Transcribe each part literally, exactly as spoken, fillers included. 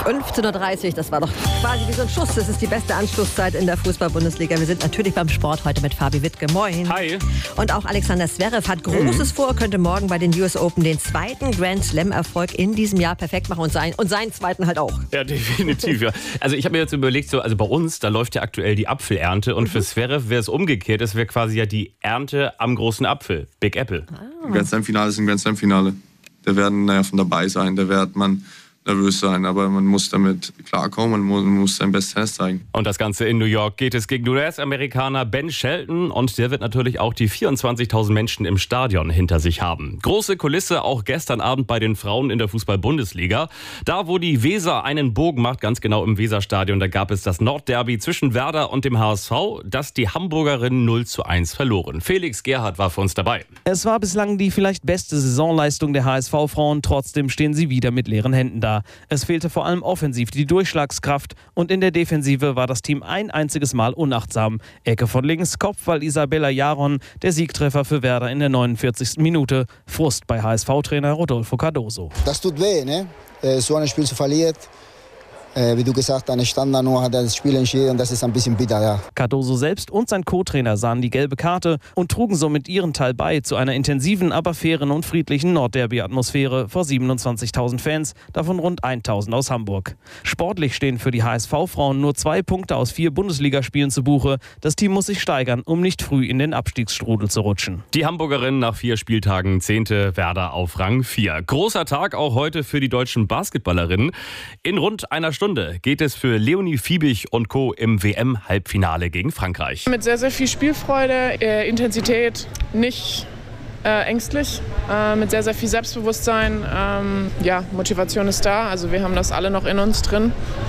fünfzehn Uhr dreißig, das war doch quasi wie so ein Schuss. Das ist die beste Anschlusszeit in der Fußball-Bundesliga. Wir sind natürlich beim Sport heute mit Fabi Wittke. Moin. Hi. Und auch Alexander Zverev hat Großes mhm. vor, könnte morgen bei den U S Open den zweiten Grand Slam-Erfolg in diesem Jahr perfekt machen und, sein, und seinen zweiten halt auch. Ja, definitiv. Ja. Also ich habe mir jetzt überlegt, so, also bei uns, da läuft ja aktuell die Apfelernte und mhm. für Zverev wäre es umgekehrt. Das wäre quasi ja die Ernte am großen Apfel, Big Apple. Ah. Ein Grand Slam-Finale ist ein Grand Slam-Finale. Da werden naja, von dabei sein, da wird man nervös sein, aber man muss damit klarkommen, man muss, man muss sein Bestes zeigen. Und das Ganze in New York geht es gegen U S-Amerikaner Ben Shelton und der wird natürlich auch die vierundzwanzigtausend Menschen im Stadion hinter sich haben. Große Kulisse auch gestern Abend bei den Frauen in der Fußball-Bundesliga. Da, wo die Weser einen Bogen macht, ganz genau im Weserstadion, da gab es das Nordderby zwischen Werder und dem H S V, das die Hamburgerinnen null zu eins verloren. Felix Gerhardt war für uns dabei. Es war bislang die vielleicht beste Saisonleistung der H S V-Frauen, trotzdem stehen sie wieder mit leeren Händen da. Es fehlte vor allem offensiv die Durchschlagskraft und in der Defensive war das Team ein einziges Mal unachtsam. Ecke von links, Kopfball Isabella Jaron, der Siegtreffer für Werder in der neunundvierzigsten Minute. Frust bei H S V-Trainer Rodolfo Cardoso. Das tut weh, ne? So ein Spiel zu verlieren. Wie du gesagt hast, eine Standard nur hat das Spiel entschieden und das ist ein bisschen bitter, ja. Cardoso selbst und sein Co-Trainer sahen die gelbe Karte und trugen somit ihren Teil bei zu einer intensiven, aber fairen und friedlichen Nordderby-Atmosphäre vor siebenundzwanzigtausend Fans, davon rund tausend aus Hamburg. Sportlich stehen für die H S V-Frauen nur zwei Punkte aus vier Bundesligaspielen zu Buche. Das Team muss sich steigern, um nicht früh in den Abstiegsstrudel zu rutschen. Die Hamburgerinnen nach vier Spieltagen zehnte, Werder auf Rang vier. Großer Tag auch heute für die deutschen Basketballerinnen. In rund einer Stunde geht es für Leonie Fiebig und Co. im W M-Halbfinale gegen Frankreich. Mit sehr, sehr viel Spielfreude, äh, Intensität, nicht äh, ängstlich, äh, mit sehr, sehr viel Selbstbewusstsein. Ähm, ja, Motivation ist da, also wir haben das alle noch in uns drin.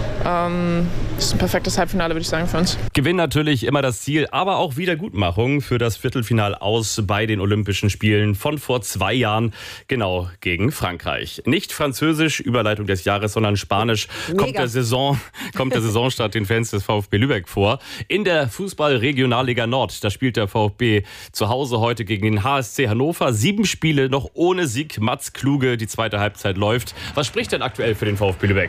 Ähm, das ist ein perfektes Halbfinale, würde ich sagen, für uns. Gewinn natürlich immer das Ziel, aber auch Wiedergutmachung für das Viertelfinal aus bei den Olympischen Spielen von vor zwei Jahren, genau gegen Frankreich. Nicht Französisch, Überleitung des Jahres, sondern Spanisch kommt der, Saison, kommt der Saisonstart den Fans des VfB Lübeck vor. In der Fußball-Regionalliga Nord, da spielt der VfB zu Hause heute gegen den H S C Hannover. Sieben Spiele noch ohne Sieg. Mats Kluge, die zweite Halbzeit läuft. Was spricht denn aktuell für den VfB Lübeck?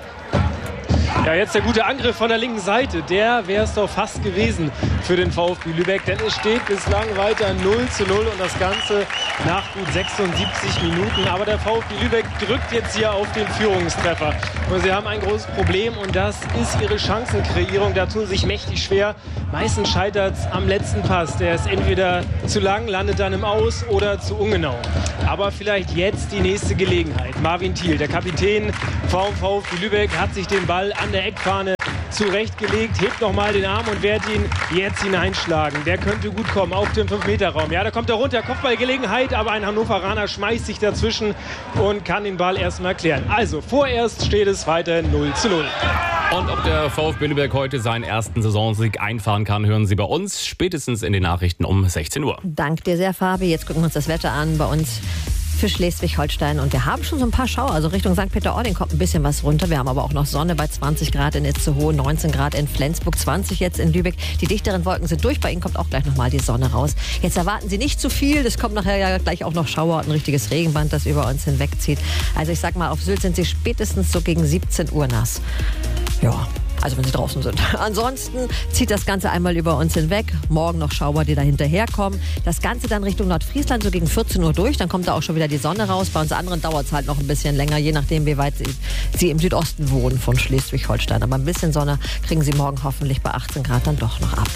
Ja, jetzt der gute Angriff von der linken Seite. Der wäre es doch fast gewesen für den VfB Lübeck. Denn es steht bislang weiter null zu null und das Ganze nach gut sechsundsiebzig Minuten. Aber der VfB Lübeck drückt jetzt hier auf den Führungstreffer. Und sie haben ein großes Problem und das ist ihre Chancenkreierung. Da tun sie sich mächtig schwer. Meistens scheitert es am letzten Pass. Der ist entweder zu lang, landet dann im Aus oder zu ungenau. Aber vielleicht jetzt die nächste Gelegenheit. Marvin Thiel, der Kapitän vom VfB Lübeck, hat sich den Ball an der Eckfahne zurechtgelegt, hebt nochmal den Arm und wird ihn jetzt hineinschlagen. Der könnte gut kommen auf den fünf Meter Raum. Ja, da kommt er runter, Kopfballgelegenheit, aber ein Hannoveraner schmeißt sich dazwischen und kann den Ball erstmal klären. Also vorerst steht es weiter null zu null. Und ob der VfB Lübeck heute seinen ersten Saisonsieg einfahren kann, hören Sie bei uns spätestens in den Nachrichten um sechzehn Uhr. Dank dir sehr, Fabi. Jetzt gucken wir uns das Wetter an bei uns für Schleswig-Holstein. Und wir haben schon so ein paar Schauer. Also Richtung Sankt Peter-Ording kommt ein bisschen was runter. Wir haben aber auch noch Sonne bei zwanzig Grad in Itzehoe, neunzehn Grad in Flensburg, zwanzig jetzt in Lübeck. Die dichteren Wolken sind durch. Bei Ihnen kommt auch gleich nochmal die Sonne raus. Jetzt erwarten Sie nicht zu viel. Es kommt nachher ja gleich auch noch Schauer und ein richtiges Regenband, das über uns hinwegzieht. Also ich sag mal, auf Sylt sind Sie spätestens so gegen siebzehn Uhr nass. Ja. Also wenn Sie draußen sind. Ansonsten zieht das Ganze einmal über uns hinweg. Morgen noch Schauer, die da hinterherkommen. Das Ganze dann Richtung Nordfriesland so gegen vierzehn Uhr durch. Dann kommt da auch schon wieder die Sonne raus. Bei uns anderen dauert es halt noch ein bisschen länger, je nachdem, wie weit Sie, Sie im Südosten wohnen von Schleswig-Holstein. Aber ein bisschen Sonne kriegen Sie morgen hoffentlich bei achtzehn Grad dann doch noch ab.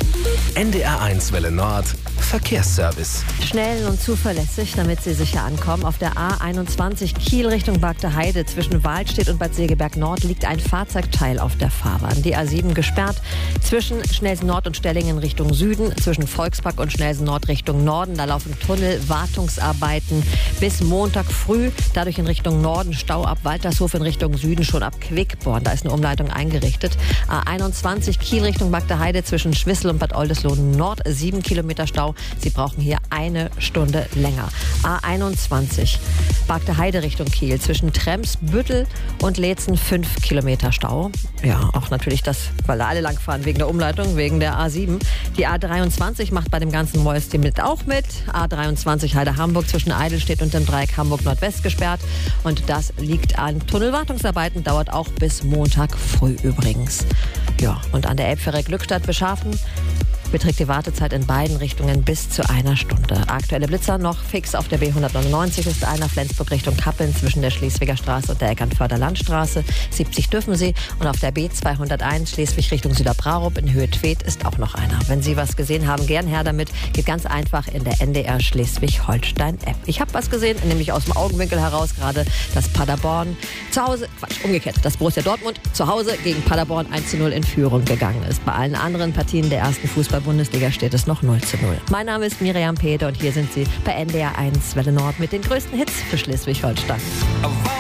N D R eins Welle Nord Verkehrsservice. Schnell und zuverlässig, damit Sie sicher ankommen. Auf der A einundzwanzig Kiel Richtung Bagde Heide zwischen Wahlstedt und Bad Segeberg Nord liegt ein Fahrzeugteil auf der Fahrbahn. Die A sieben gesperrt zwischen Schnelsen Nord und Stellingen Richtung Süden, zwischen Volkspark und Schnelsen Nord Richtung Norden. Da laufen Tunnel-Wartungsarbeiten bis Montag früh. Dadurch in Richtung Norden Stau ab Waltershof, in Richtung Süden schon ab Quickborn. Da ist eine Umleitung eingerichtet. A einundzwanzig Kiel Richtung Bagde Heide zwischen Schwissel und Bad Oldesloe Gütersloh Nord sieben Kilometer Stau. Sie brauchen hier eine Stunde länger. A einundzwanzig, Bargte Heide Richtung Kiel. Zwischen Trems, Büttel und Leetzen fünf Kilometer Stau. Ja, auch natürlich das, weil da alle langfahren wegen der Umleitung, wegen der A sieben. Die A dreiundzwanzig macht bei dem ganzen Mäuschen mit auch mit. A dreiundzwanzig Heide-Hamburg zwischen Eidelstedt und dem Dreieck Hamburg Nordwest gesperrt. Und das liegt an Tunnelwartungsarbeiten, dauert auch bis Montag früh übrigens. Ja, und an der Elbfähre Glückstadt-Beschafen beträgt die Wartezeit in beiden Richtungen bis zu einer Stunde. Aktuelle Blitzer noch fix auf der B hundertneunundneunzig ist einer Flensburg Richtung Kappeln zwischen der Schleswiger Straße und der Eckernförder Landstraße. siebzig dürfen Sie. Und auf der B zweihunderteins Schleswig Richtung Süderbrarup in Höhe Tweed ist auch noch einer. Wenn Sie was gesehen haben, gern her damit. Geht ganz einfach in der N D R Schleswig-Holstein-App. Ich habe was gesehen, nämlich aus dem Augenwinkel heraus gerade, dass Paderborn zu Hause, Quatsch, umgekehrt, dass Borussia Dortmund zu Hause gegen Paderborn eins zu null in Führung gegangen ist. Bei allen anderen Partien der ersten Fußball Bundesliga steht es noch null zu null. Mein Name ist Miriam Peter und hier sind Sie bei N D R eins Welle Nord mit den größten Hits für Schleswig-Holstein.